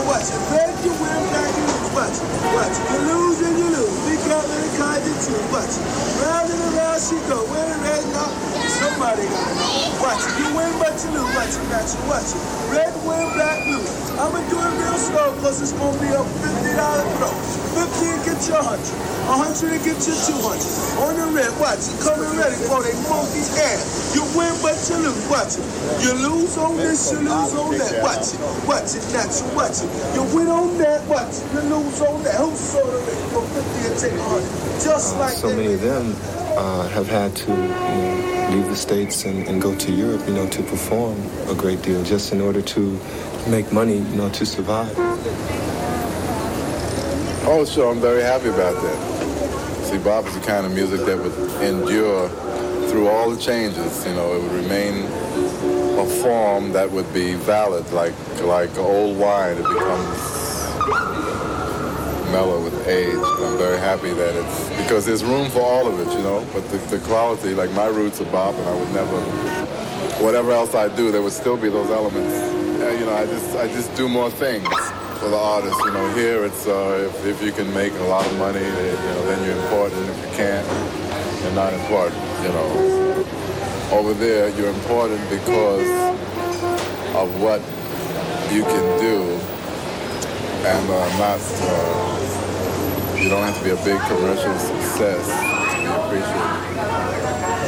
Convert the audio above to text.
Watch it. Red, you win, black, you lose. Watch it. Watch it. You lose and you lose. Big cat with a card, you choose. Watch it. Round and around she go. Win a red, no. Somebody got it. Watch it. You win, but you lose. Watch it. Got you. Watch it. Red, win, black, lose. I'ma do it real slow because it's going to be a $50 throw. 50 and get you 100. 100 and get you 200. On the red, watch it. Coming ready for they monkey ass. You win, but you lose. Watch it. You lose on this, you lose on that. Watch it. Watch it. Not you. Watch it. You win on that. Watch it. You lose on that. Who sold it for 50 and take 100? Just like so many of them have had to leave the States and go to Europe, to perform a great deal just in order to make money, to survive. Oh, sure. I'm very happy about that. See, bop is the kind of music that would endure through all the changes. It would remain a form that would be valid, like old wine. It becomes mellow with age. I'm very happy that it's because there's room for all of it, But the quality, like my roots are bop, and I would never, whatever else I do, there would still be those elements. I just do more things for the artist. Here it's if you can make a lot of money, then you're important. If you can't, you're not important. Over there, you're important because of what you can do, and not. You don't have to be a big commercial success to be appreciated.